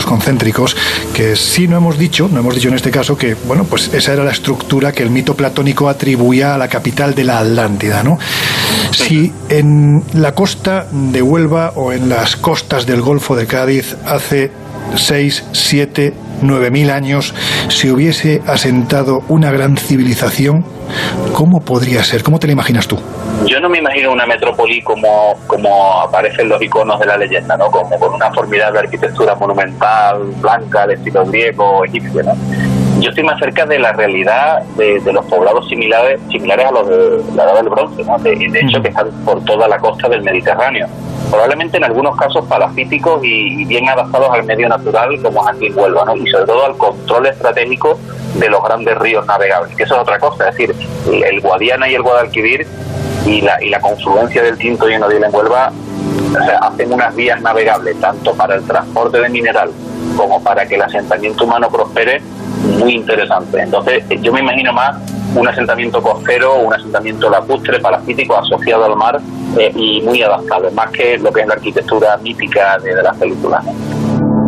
concéntricos, que sí no hemos dicho en este caso que, bueno, pues esa era la estructura que el mito platónico atribuía a la capital de la Atlántida, ¿no? Si en la costa de Huelva o en las costas del Golfo de Cádiz hace 6, 7, 9.000 años se hubiese asentado una gran civilización, ¿cómo podría ser? ¿Cómo te la imaginas tú? Yo no me imagino una metrópoli como aparecen los iconos de la leyenda, ¿no? Como con una formidable arquitectura monumental, blanca, de estilo griego, egipcio, ¿no? Yo estoy más cerca de la realidad de los poblados similares a los de la Edad del Bronce, ¿no? De hecho, que están por toda la costa del Mediterráneo. Probablemente en algunos casos palafíticos y bien adaptados al medio natural, como es aquí en Huelva, ¿no? Y sobre todo al control estratégico de los grandes ríos navegables, que eso es otra cosa, es decir, el Guadiana y el Guadalquivir y la confluencia del Tinto y el Nodil en Huelva, o sea, hacen unas vías navegables tanto para el transporte de mineral como para que el asentamiento humano prospere, muy interesante. Entonces yo me imagino más un asentamiento costero, un asentamiento lacustre, palafítico, asociado al mar, y muy adaptable, más que lo que es la arquitectura mítica de las películas, ¿no?